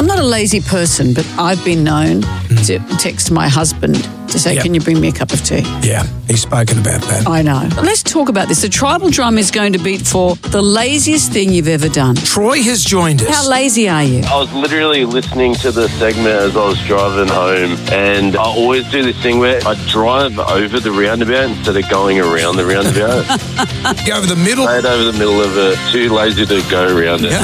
not a lazy person, but I've been known to text my husband to say, can you bring me a cup of tea? Yeah, he's spoken about that. I know. Let's talk about this. The tribal drum is going to beat for the laziest thing you've ever done. Troy has joined us. How lazy are you? I was literally listening to the segment as I was driving home, and I always do this thing where I drive over the roundabout instead of going around the roundabout. Go over the middle? Straight over the middle of it. Too lazy to go around it.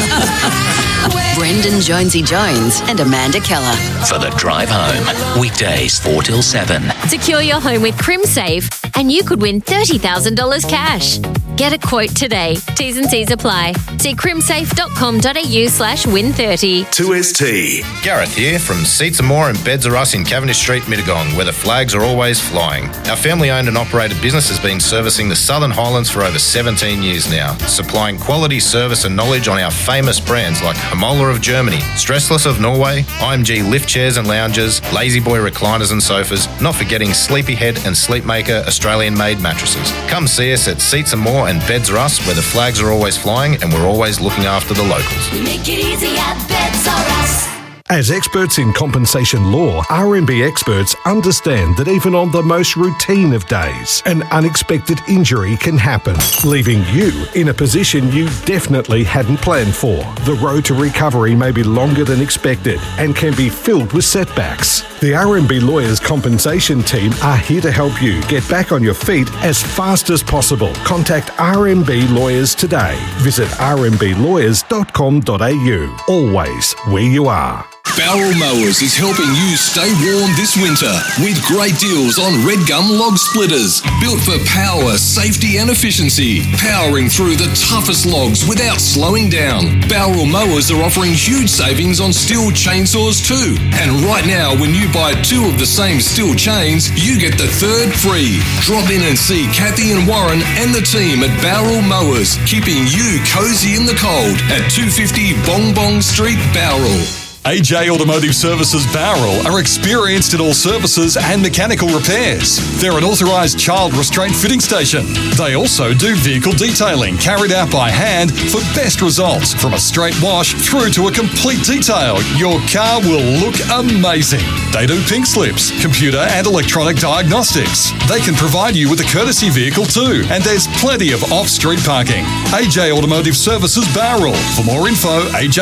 Brendan Jonesy Jones and Amanda Keller. For the drive home. Weekdays 4 till 7. Secure your home with CrimSafe and you could win $30,000 cash. Get a quote today. T's and C's apply. See crimsafe.com.au/win30. 2ST. Gareth here from Seats and More and Beds Are Us in Cavendish Street, Mittagong, where the flags are always flying. Our family-owned and operated business has been servicing the Southern Highlands for over 17 years now, supplying quality service and knowledge on our famous brands like Hamola of Germany, Stressless of Norway, IMG lift chairs and lounges, Lazy Boy recliners and sofas, not forgetting Sleepyhead and Sleepmaker Australian-made mattresses. Come see us at Seats and More and Beds Are Us, where the flags are always flying and we're always looking after the locals. We make it easy at Beds Are Us. As experts in compensation law, RMB experts understand that even on the most routine of days, an unexpected injury can happen, leaving you in a position you definitely hadn't planned for. The road to recovery may be longer than expected and can be filled with setbacks. The RMB Lawyers Compensation Team are here to help you get back on your feet as fast as possible. Contact RMB Lawyers today. Visit rmblawyers.com.au. Always where you are. Barrel Mowers is helping you stay warm this winter with great deals on red gum log splitters. Built for power, safety and efficiency. Powering through the toughest logs without slowing down. Barrel Mowers are offering huge savings on steel chainsaws too. And right now, when you buy 2 of the same steel chains, you get the 3rd free. Drop in and see Kathy and Warren and the team at Barrel Mowers, keeping you cozy in the cold at 250 Bong Bong Street, Bowral. AJ Automotive Services Bowral are experienced in all services and mechanical repairs. They're an authorised child restraint fitting station. They also do vehicle detailing carried out by hand for best results. From a straight wash through to a complete detail, your car will look amazing. They do pink slips, computer and electronic diagnostics. They can provide you with a courtesy vehicle too, and there's plenty of off-street parking. AJ Automotive Services Bowral. For more info,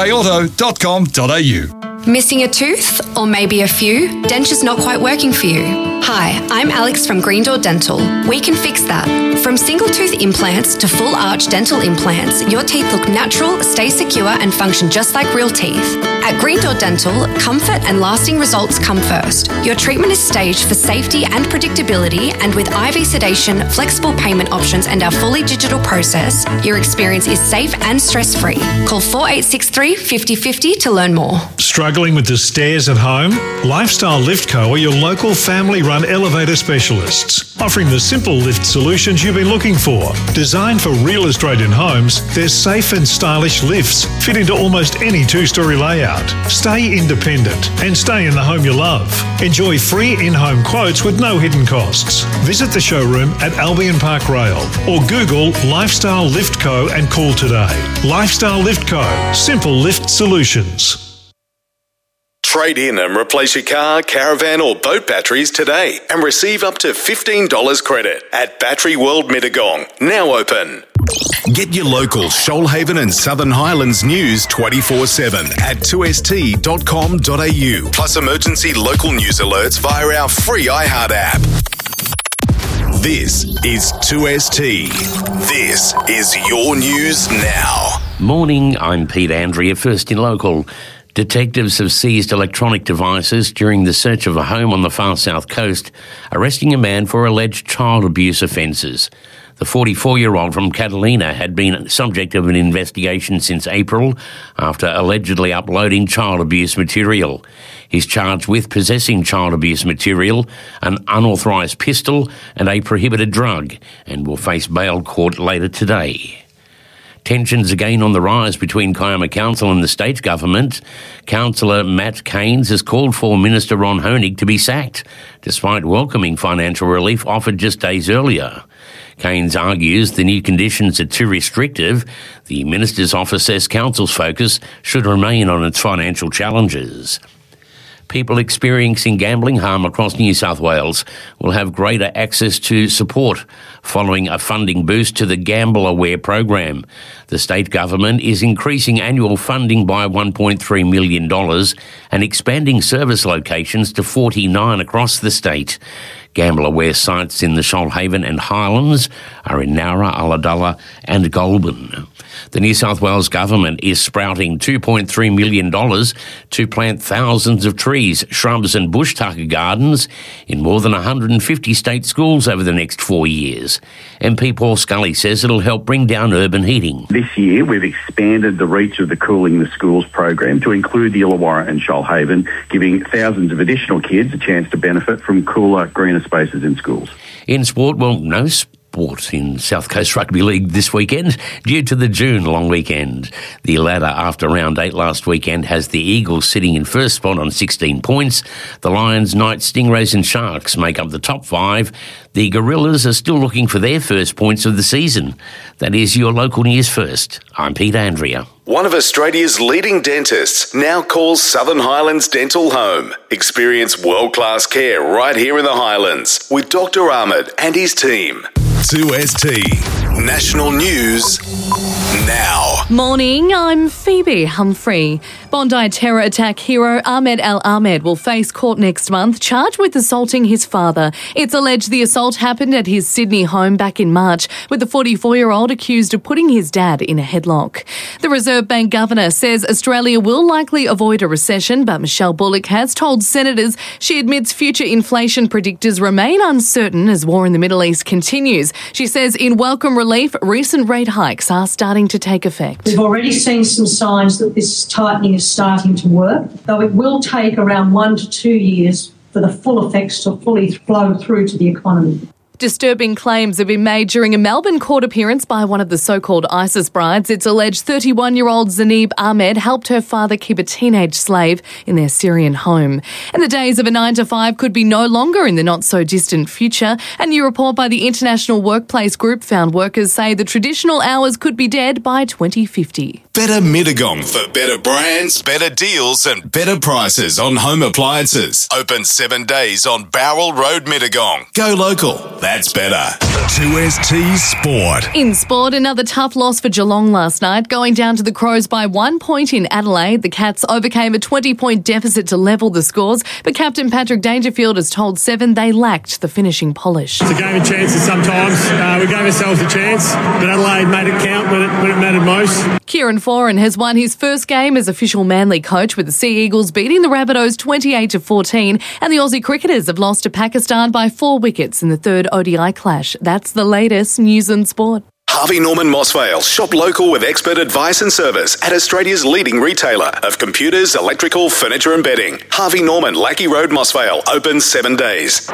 ajauto.com.au. Missing a tooth or maybe a few? Dentures not quite working for you? Hi, I'm Alex from Green Door Dental. We can fix that. From single tooth implants to full arch dental implants, your teeth look natural, stay secure and function just like real teeth. At Green Door Dental, comfort and lasting results come first. Your treatment is staged for safety and predictability, and with IV sedation, flexible payment options and our fully digital process, your experience is safe and stress-free. Call 4863 5050 to learn more. Struggling with the stairs at home? Lifestyle Lift Co. are your local family-run elevator specialists, offering the simple lift solutions you've been looking for. Designed for real Australian homes, their safe and stylish lifts fit into almost any 2-storey layout. Stay independent and stay in the home you love. Enjoy free in-home quotes with no hidden costs. Visit the showroom at Albion Park Rail or Google Lifestyle Lift Co. and call today. Lifestyle Lift Co. Simple lift solutions. Trade in and replace your car, caravan or boat batteries today and receive up to $15 credit at Battery World Mittagong. Now open. Get your local Shoalhaven and Southern Highlands news 24/7 at 2st.com.au. Plus emergency local news alerts via our free iHeart app. This is 2ST. This is your news now. Morning, I'm Pete Andrea, first in local. Detectives have seized electronic devices during the search of a home on the far south coast, arresting a man for alleged child abuse offences. The 44-year-old from Catalina had been subject of an investigation since April after allegedly uploading child abuse material. He's charged with possessing child abuse material, an unauthorised pistol and a prohibited drug, and will face bail court later today. Tensions again on the rise between Kiama Council and the state government. Councillor Matt Keynes has called for Minister Ron Honig to be sacked, despite welcoming financial relief offered just days earlier. Keynes argues the new conditions are too restrictive. The Minister's office says council's focus should remain on its financial challenges. People experiencing gambling harm across New South Wales will have greater access to support following a funding boost to the Gamble Aware program. The state government is increasing annual funding by $1.3 million and expanding service locations to 49 across the state. Gamble Aware sites in the Shoalhaven and Highlands are in Nowra, Ulladulla and Goulburn. The New South Wales government is sprouting $2.3 million to plant thousands of trees, shrubs and bush tucker gardens in more than 150 state schools over the next 4 years. MP Paul Scully says it'll help bring down urban heating. This year we've expanded the reach of the Cooling the Schools program to include the Illawarra and Shoalhaven, giving thousands of additional kids a chance to benefit from cooler, greener spaces in schools. In sport, well, no sport in South Coast Rugby League this weekend due to the June long weekend. The ladder after round 8 last weekend has the Eagles sitting in first spot on 16 points. The Lions, Knights, Stingrays and Sharks make up the top 5. The Gorillas are still looking for their first points of the season. That is your local news first. I'm Pete Andrea. One of Australia's leading dentists now calls Southern Highlands Dental home. Experience world-class care right here in the Highlands with Dr. Ahmed and his team. 2ST National News now. Morning, I'm Phoebe Humphrey. Bondi terror attack hero Ahmed Al Ahmed will face court next month, charged with assaulting his father. It's alleged the assault happened at his Sydney home back in March, with the 44-year-old accused of putting his dad in a headlock. The Reserve Bank governor says Australia will likely avoid a recession, but Michelle Bullock has told senators she admits future inflation predictors remain uncertain as war in the Middle East continues. She says in welcome relief, recent rate hikes are starting to take effect. We've already seen some signs that this tightening is starting to work, though it will take around 1 to 2 years for the full effects to fully flow through to the economy. Disturbing claims have been made during a Melbourne court appearance by one of the so-called ISIS brides. It's alleged 31-year-old Zanib Ahmed helped her father keep a teenage slave in their Syrian home. And the days of a 9 to 5 could be no longer in the not-so-distant future. A new report by the International Workplace Group found workers say the traditional hours could be dead by 2050. Better Mittagong for better brands, better deals and better prices on home appliances. Open 7 days on Barrel Road, Mittagong. Go local. That's better. 2ST Sport. In sport, another tough loss for Geelong last night, going down to the Crows by 1 point in Adelaide. The Cats overcame a 20-point deficit to level the scores, but captain Patrick Dangerfield has told Seven they lacked the finishing polish. It's a game of chances sometimes. We gave ourselves a chance, but Adelaide made it count when it mattered most. Kieran Foran has won his first game as official Manly coach, with the Sea Eagles beating the Rabbitohs 28-14, and the Aussie cricketers have lost to Pakistan by 4 wickets in the third ODI clash. That's the latest news and sport. Harvey Norman Mossvale. Shop local with expert advice and service at Australia's leading retailer of computers, electrical, furniture and bedding. Harvey Norman, Lackey Road, Mossvale. Open 7 days.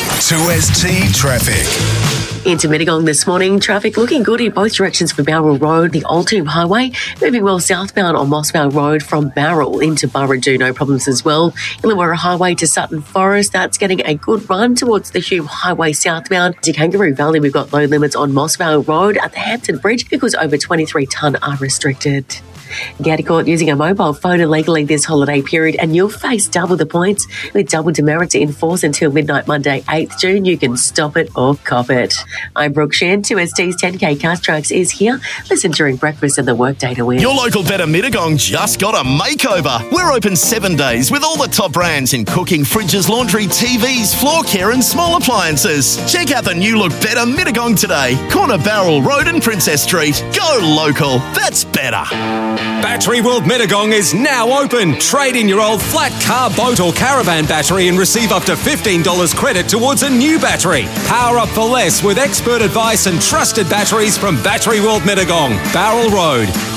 2ST Traffic. Into Mittagong this morning, traffic looking good in both directions for Bowral Road, the Old Tomb Highway, moving well southbound on Mossvale Road from Bowral into Burrardoo, no problems as well. Illawarra Highway to Sutton Forest, that's getting a good run towards the Hume Highway southbound. To Kangaroo Valley, we've got low limits on Mossvale Road at the Hampton Bridge because over 23 tonne are restricted. Get to court using a mobile phone illegally this holiday period and you'll face double the points with double demerits in force until midnight Monday 8th June. You can stop it or cop it. I'm Brooke Shan. 2ST's 10K Cast Tracks is here. Listen during breakfast and the workday to win. Your local Better Mittagong just got a makeover. We're open 7 days with all the top brands in cooking, fridges, laundry, TVs, floor care and small appliances. Check out the new look Better Mittagong today. Corner Barrel Road and Princess Street. Go local. That's better. Battery World Mittagong is now open. Trade in your old flat car, boat or caravan battery and receive up to $15 credit towards a new battery. Power up for less with expert advice and trusted batteries from Battery World Mittagong, Barrel Road.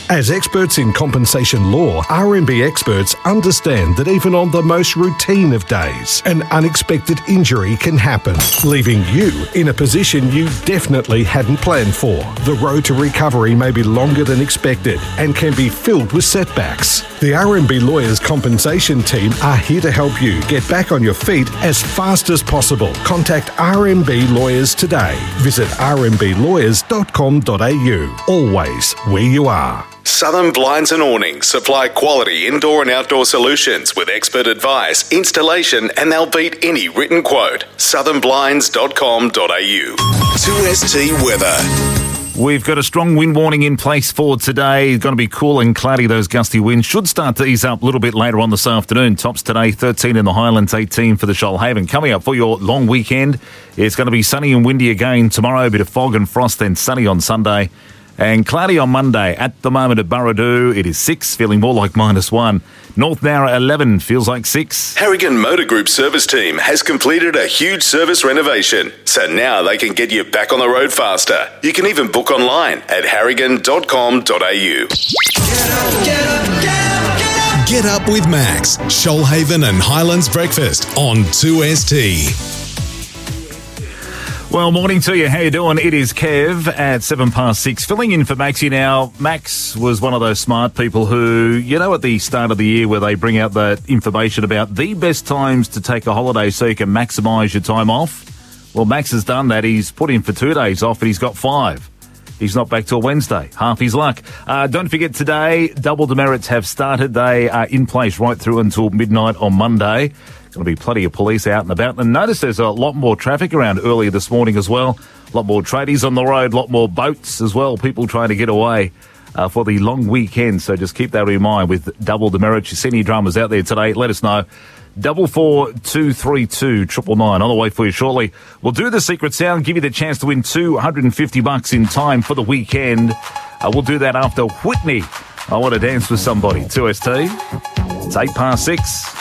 As experts in compensation law, RMB experts understand that even on the most routine of days, an unexpected injury can happen, leaving you in a position you definitely hadn't planned for. The road to recovery may be longer than expected and can be filled with setbacks. The RMB Lawyers Compensation Team are here to help you get back on your feet as fast as possible. Contact RMB Lawyers today. Visit rmblawyers.com.au. Always where you are. Southern Blinds and Awnings supply quality indoor and outdoor solutions with expert advice, installation, and they'll beat any written quote. southernblinds.com.au. 2ST weather. We've got a strong wind warning in place for today. It's going to be cool and cloudy. Those gusty winds should start to ease up a little bit later on this afternoon. Tops today, 13 in the Highlands, 18 for the Shoalhaven. Coming up for your long weekend, it's going to be sunny and windy again tomorrow. A bit of fog and frost, then sunny on Sunday. And cloudy on Monday. At the moment at Burradoo, it is 6, feeling more like -1. North Nowra 11, feels like 6. Harrigan Motor Group service team has completed a huge service renovation, so now they can get you back on the road faster. You can even book online at harrigan.com.au. Get up with Max, Shoalhaven and Highlands Breakfast on 2ST. Well, morning to you. How you doing? It is Kev at 6:07, filling in for Maxie now. Max was one of those smart people who, you know, at the start of the year where they bring out that information about the best times to take a holiday so you can maximise your time off. Well, Max has done that. He's put in for 2 days off and he's got 5. He's not back till Wednesday. Half his luck. Don't forget today, double demerits have started. They are in place right through until midnight on Monday. Going to be plenty of police out and about. And notice there's a lot more traffic around earlier this morning as well. A lot more tradies on the road, a lot more boats as well. People trying to get away for the long weekend. So just keep that in mind with double demerits. You see any dramas out there today, let us know. 44232999 999 on the way for you shortly. We'll do the secret sound, give you the chance to win $250 in time for the weekend. We'll do that after Whitney. I Want to Dance with Somebody. 2ST. It's 6:08.